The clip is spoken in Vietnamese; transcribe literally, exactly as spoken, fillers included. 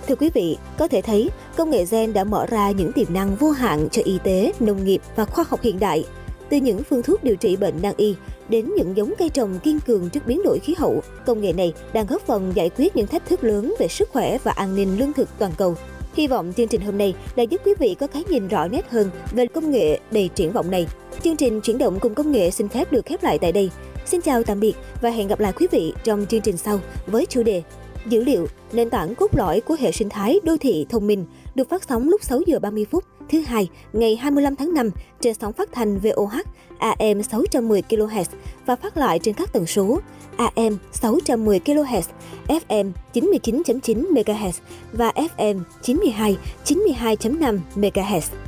Thưa quý vị, có thể thấy công nghệ gen đã mở ra những tiềm năng vô hạn cho y tế, nông nghiệp và khoa học hiện đại. Từ những phương thuốc điều trị bệnh nan y đến những giống cây trồng kiên cường trước biến đổi khí hậu, công nghệ này đang góp phần giải quyết những thách thức lớn về sức khỏe và an ninh lương thực toàn cầu. Hy vọng chương trình hôm nay đã giúp quý vị có cái nhìn rõ nét hơn về công nghệ đầy triển vọng này. Chương trình Chuyển động cùng công nghệ xin phép được khép lại tại đây. Xin chào tạm biệt và hẹn gặp lại quý vị trong chương trình sau với chủ đề Dữ liệu, nền tảng cốt lõi của hệ sinh thái đô thị thông minh, được phát sóng lúc sáu giờ ba mươi phút thứ hai ngày hai mươi lăm tháng năm trên sóng phát thanh vê o hát a em sáu trăm mười ki lô héc và phát lại trên các tần số a em sáu trăm mười ki lô héc, ép em chín mươi chín phẩy chín mê ga héc và ép em chín mươi hai, chín mươi hai phẩy năm mê ga héc.